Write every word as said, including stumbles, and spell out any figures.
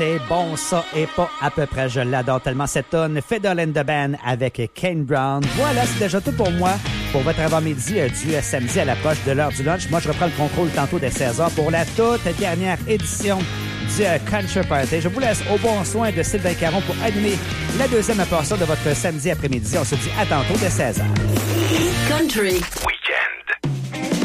C'est bon, ça, et pas à peu près. Je l'adore tellement cette tonne. Fiddle and the Band avec Kane Brown. Voilà, c'est déjà tout pour moi pour votre avant-midi euh, du euh, samedi à l'approche de l'heure du lunch. Moi, je reprends le contrôle tantôt dès seize heures pour la toute dernière édition du euh, Country Party. Je vous laisse au bon soin de Sylvain Caron pour animer la deuxième portion de votre samedi après-midi. On se dit à tantôt dès seize heures. Country. Oui.